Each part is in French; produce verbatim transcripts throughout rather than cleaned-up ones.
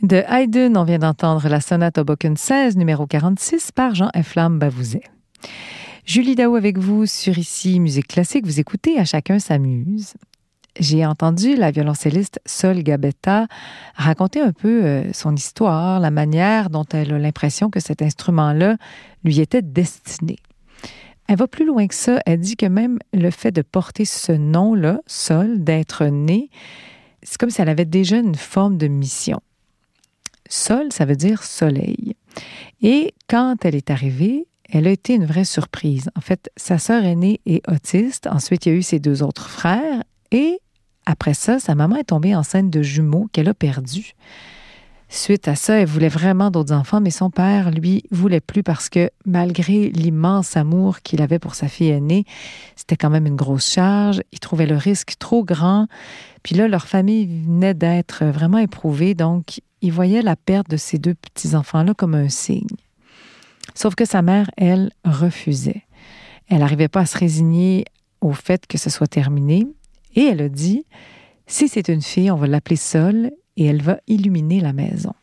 De Haydn, on vient d'entendre la sonate Hoboken seize, numéro quarante-six, par Jean Ephraim Bavouzet. Julie Daou avec vous sur Ici Musique Classique. Vous écoutez À chacun s'amuse. J'ai entendu la violoncelliste Sol Gabetta raconter un peu euh, son histoire, la manière dont elle a l'impression que cet instrument-là lui était destiné. Elle va plus loin que ça. Elle dit que même le fait de porter ce nom-là, Sol, d'être née, c'est comme si elle avait déjà une forme de mission. Sol, ça veut dire soleil. Et quand elle est arrivée, elle a été une vraie surprise. En fait, sa sœur aînée est autiste. Ensuite, il y a eu ses deux autres frères. Et après ça, sa maman est tombée enceinte de jumeaux qu'elle a perdus. Suite à ça, elle voulait vraiment d'autres enfants, mais son père, lui, voulait plus parce que malgré l'immense amour qu'il avait pour sa fille aînée, c'était quand même une grosse charge. Il trouvait le risque trop grand. Puis là, leur famille venait d'être vraiment éprouvée, donc il voyait la perte de ces deux petits-enfants-là comme un signe. Sauf que sa mère, elle, refusait. Elle n'arrivait pas à se résigner au fait que ce soit terminé. Et elle a dit, si c'est une fille, on va l'appeler Sol et elle va illuminer la maison.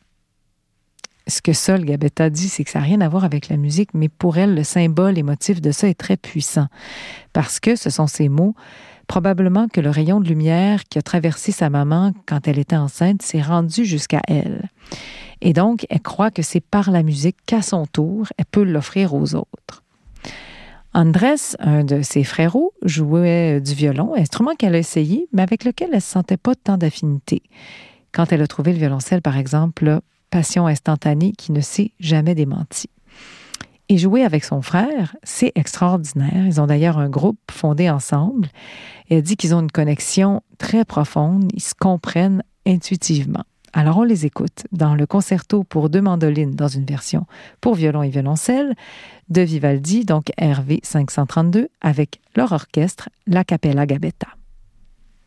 Ce que Sol Gabetta dit, c'est que ça n'a rien à voir avec la musique, mais pour elle, le symbole émotif de ça est très puissant. Parce que ce sont ces mots, probablement que le rayon de lumière qui a traversé sa maman quand elle était enceinte s'est rendu jusqu'à elle. Et donc, elle croit que c'est par la musique qu'à son tour, elle peut l'offrir aux autres. Andrés, un de ses frérots, jouait du violon, instrument qu'elle a essayé, mais avec lequel elle ne sentait pas tant d'affinité. Quand elle a trouvé le violoncelle, par exemple, là, passion instantanée qui ne s'est jamais démentie. Et jouer avec son frère, c'est extraordinaire. Ils ont d'ailleurs un groupe fondé ensemble. Elle dit qu'ils ont une connexion très profonde. Ils se comprennent intuitivement. Alors on les écoute dans le concerto pour deux mandolines dans une version pour violon et violoncelle de Vivaldi, donc R V cinq cent trente-deux, avec leur orchestre, la Cappella Gabetta.